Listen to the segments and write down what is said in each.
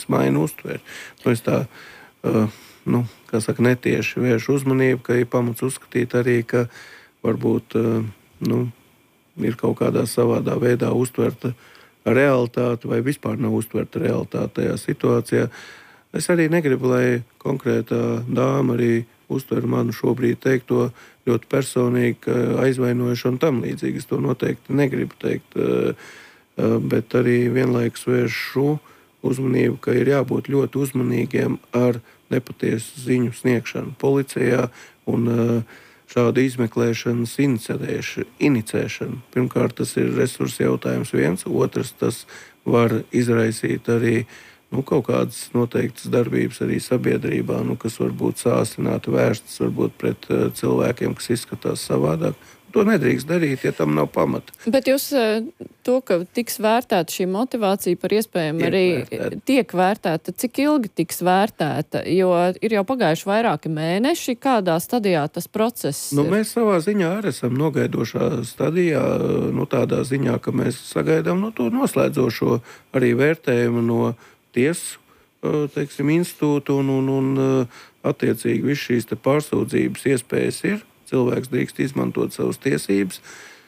maina uztveri. Es tā, netieši vēršu uzmanību, ka ir pamats uzskatīt arī, ka varbūt ir kaut kādā savādā veidā uztverta realitāte vai vispār nav uztverta realitāte tajā situācijā. Es arī negribu, lai konkrētā dāma arī uztver manu šobrīd teikto ļoti personīgi, aizvainojuši un tam līdzīgi. Es to noteikti negribu teikt, bet arī vienlaikus vēršu uzmanību, ka ir jābūt ļoti uzmanīgiem ar nepatiesu ziņu sniegšanu policijā un šādu izmeklēšanas inicēšanu. Pirmkārt, tas ir resursu jautājums viens, otrs, tas var izraisīt arī kaut kādas noteiktas darbības arī sabiedrībā, kas var būt sāsināti, vērstas varbūt pret cilvēkiem, kas izskatās savādāk. To nedrīkst darīt, ja tam nav pamata. Bet jūs to, ka tiks vērtēta šī motivācija par iespējami arī tiek vērtēta, cik ilgi tiks vērtēta? Jo ir jau pagājuši vairāki mēneši, kādā stadijā tas process ir? Mēs savā ziņā arī esam nogaidošā stadijā, tādā ziņā, ka mēs sagaidām to noslēdzošo arī vērtējumu no tiesu, institūtu un attiecīgi viss šīs pārsūdzības iespējas ir. Cilvēks drīkst izmantot savas tiesības.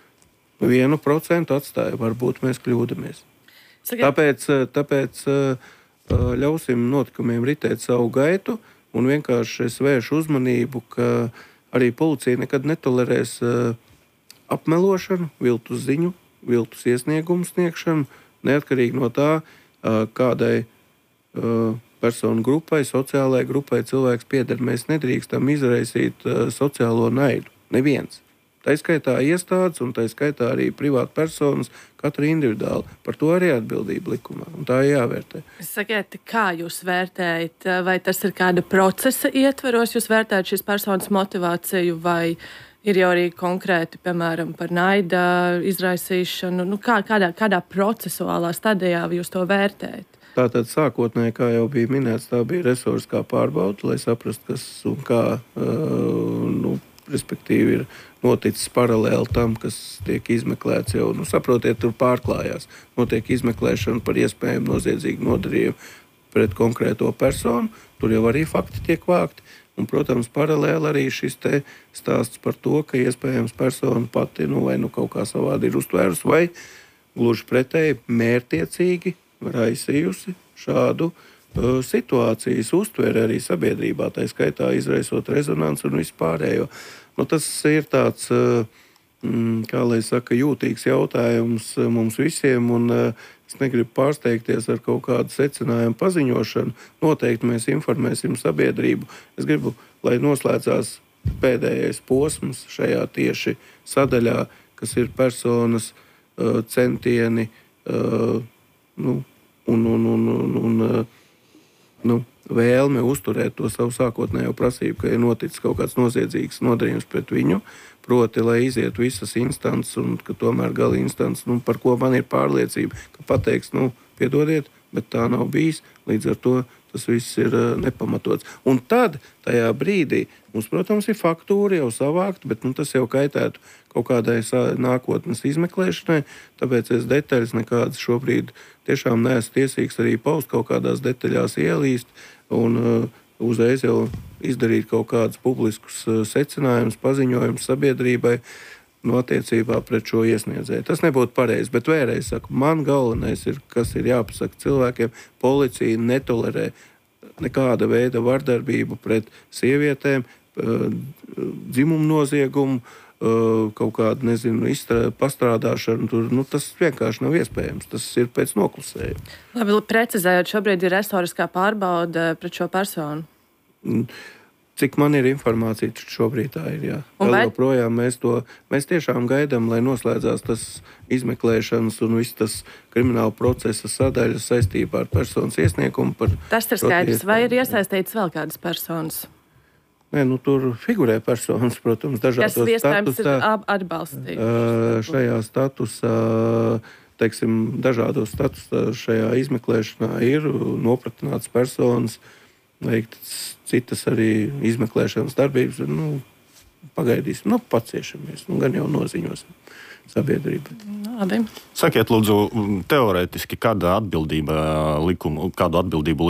1% atstāja, varbūt mēs kļūdamies. Tāpēc ļausim notikumiem ritēt savu gaitu un vienkārši es vēršu uzmanību, ka arī policija nekad netolerēs apmelošanu, viltus ziņu, viltus iesniegumu sniegšanu, neatkarīgi no tā, kādai personu grupai, sociālajai grupai cilvēks pieder. Mēs nedrīkstam izraisīt sociālo naidu. Neviens. Tā skaitā iestādes un tā skaitā arī privāti personas, katra individuāli. Par to arī atbildība likumā. Un tā ir jāvērtē. Sakiet, kā jūs vērtējat? Vai tas ir kāda procesa ietveros? Jūs vērtējat šīs personas motivāciju vai ir jau arī konkrēti, piemēram, par naida izraisīšanu? Kādā procesuālā stadijā jūs to vērtējat? Tātad sākotnēji, kā jau bija minēts, tā bija resursu kā pārbauda, lai saprastu, kas un kā, respektīvi, ir noticis paralēli tam, kas tiek izmeklēts jau. Saprotiet, tur pārklājās. Notiek izmeklēšana par iespējamu noziedzīgu nodarījumu pret konkrēto personu. Tur jau arī fakti tiek vākti. Un, protams, paralēli arī šis te stāsts par to, ka iespējams persona pati vai kaut kā savādi ir uztvērusi vai gluži pretēji mērtiecīgi raisījusi šādu situācijas uztveri arī sabiedrībā, tā skaitā izraisot rezonanci un vispārējo. Tas ir tāds, kā lai saka, jūtīgs jautājums mums visiem, un es negribu pārsteigties ar kaut kādu secinājumu paziņošanu. Noteikti mēs informēsim sabiedrību. Es gribu, lai noslēdzās pēdējais posms šajā tieši sadaļā, kas ir personas centieni vēlme uzturēt to savu sākotnējo prasību, ka ir noticis kaut kāds noziedzīgs nodarījums pret viņu, proti, lai iziet visas instances un ka tomēr gala instances, par ko man ir pārliecība, ka pateiks, piedodiet, bet tā nav bijis, līdz ar to tas viss ir nepamatots. Un tad, tajā brīdī, mums, protams, ir faktūra jau savākt, bet tas jau kaitētu kaut kādai nākotnes izmeklēšanai, tāpēc es detaļas nekādas šobrīd tiešām neesmu tiesīgs arī paust kaut kādās detaļās ielīst un uzreiz jau izdarīt kaut kādus publiskus secinājumus, paziņojumus sabiedrībai attiecībā pret šo iesniedzēju. Tas nebūtu pareizi, bet vēlreiz saku, man galvenais ir, kas ir jāpasaka cilvēkiem, policija netolerē nekāda veida vardarbību pret sievietēm, dzimumu noziegumu, kaut kādu, pastrādāšanu. Tur, tas vienkārši nav iespējams. Tas ir pēc noklusējuma. Labi, precizējot, šobrīd ir restoriskā pārbaude pret šo personu. Cik man ir informācija, šobrīd tā ir, jā. Vēl joprojām mēs tiešām gaidām, lai noslēdzās tas izmeklēšanas un viss tas krimināla procesa sadaļas saistībā ar personas iesniegumu. Tas ir skaidrs. Vai ir iesaistīts vēl kādas personas? Nē, tur figurē personas, protams, dažādos statusā. Kas iespējams ir atbalstītas? Šajā statusā, dažādos statusā šajā izmeklēšanā ir nopratināts personas, veiktas citas arī izmeklēšanas darbības. Pagaidīsim, paciešamies, gan jau noziņosim sabiedrībai. Labi. Sakiet, lūdzu, teorētiski, kādu atbildību